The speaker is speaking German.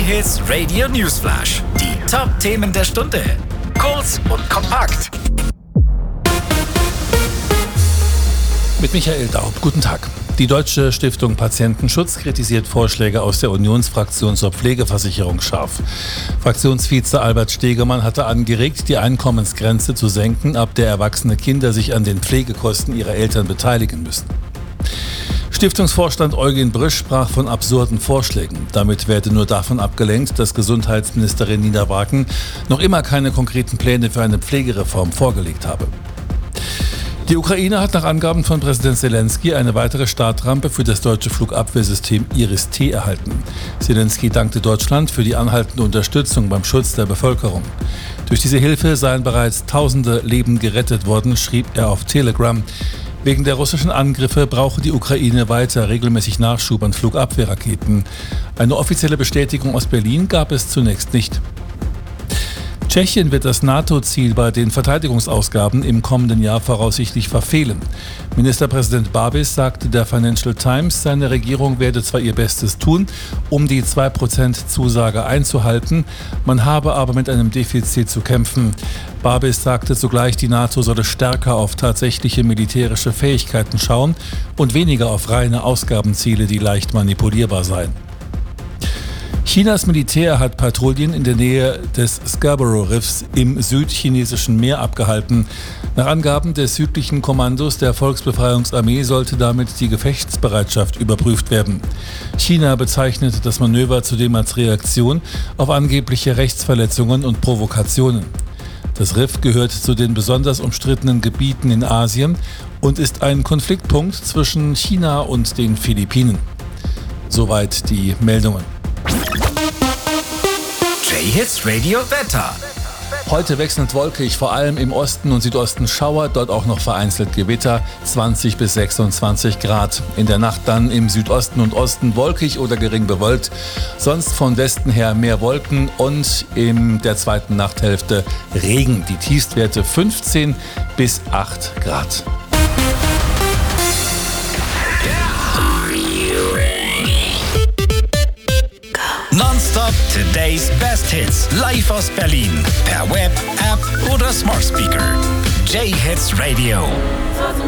J-Hits Radio Newsflash. Die Top-Themen der Stunde. Kurz und kompakt. Mit Michael Daub. Guten Tag. Die Deutsche Stiftung Patientenschutz kritisiert Vorschläge aus der Unionsfraktion zur Pflegeversicherung scharf. Fraktionsvize Albert Stegemann hatte angeregt, die Einkommensgrenze zu senken, ab der erwachsene Kinder sich an den Pflegekosten ihrer Eltern beteiligen müssen. Stiftungsvorstand Eugen Brüsch sprach von absurden Vorschlägen. Damit werde nur davon abgelenkt, dass Gesundheitsministerin Nina Wagen noch immer keine konkreten Pläne für eine Pflegereform vorgelegt habe. Die Ukraine hat nach Angaben von Präsident Zelensky eine weitere Startrampe für das deutsche Flugabwehrsystem Iris-T erhalten. Zelensky dankte Deutschland für die anhaltende Unterstützung beim Schutz der Bevölkerung. Durch diese Hilfe seien bereits Tausende Leben gerettet worden, schrieb er auf Telegram. Wegen der russischen Angriffe brauche die Ukraine weiter regelmäßig Nachschub an Flugabwehrraketen. Eine offizielle Bestätigung aus Berlin gab es zunächst nicht. Tschechien wird das NATO-Ziel bei den Verteidigungsausgaben im kommenden Jahr voraussichtlich verfehlen. Ministerpräsident Babis sagte der Financial Times, seine Regierung werde zwar ihr Bestes tun, um die 2%-Zusage einzuhalten, man habe aber mit einem Defizit zu kämpfen. Babis sagte zugleich, die NATO solle stärker auf tatsächliche militärische Fähigkeiten schauen und weniger auf reine Ausgabenziele, die leicht manipulierbar seien. Chinas Militär hat Patrouillen in der Nähe des Scarborough Riffs im südchinesischen Meer abgehalten. Nach Angaben des südlichen Kommandos der Volksbefreiungsarmee sollte damit die Gefechtsbereitschaft überprüft werden. China bezeichnet das Manöver zudem als Reaktion auf angebliche Rechtsverletzungen und Provokationen. Das Riff gehört zu den besonders umstrittenen Gebieten in Asien und ist ein Konfliktpunkt zwischen China und den Philippinen. Soweit die Meldungen. J-Hits Radio Wetter. Heute wechselnd wolkig, vor allem im Osten und Südosten Schauer, dort auch noch vereinzelt Gewitter, 20 bis 26 Grad. In der Nacht dann im Südosten und Osten wolkig oder gering bewölkt, sonst von Westen her mehr Wolken und in der zweiten Nachthälfte Regen. Die Tiefstwerte 15 bis 8 Grad. Nonstop Today's Best Hits. Live aus Berlin. Per Web, App oder Smart Speaker. J-Hits Radio.